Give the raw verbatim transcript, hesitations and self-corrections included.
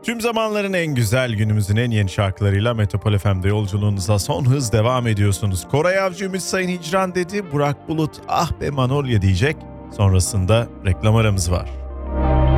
Tüm zamanların en güzel, günümüzün en yeni şarkılarıyla Metropol F M'de yolculuğunuza son hız devam ediyorsunuz. Koray Avcı, Ümit Sayın Hicran dedi, Burak Bulut ah be Manolya diyecek. Sonrasında reklam aramız var.